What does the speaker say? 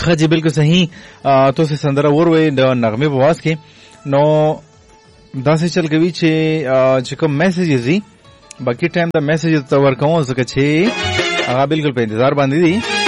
خجی بالکل صحیح تو سه سندره وروي د نغمه په واس کې نو داسې چل کوي چې کوم میسیجز دي باقي ټایم دا میسیجز ته ورکوم ځکه چې هغه بالکل په انتظار باندې دي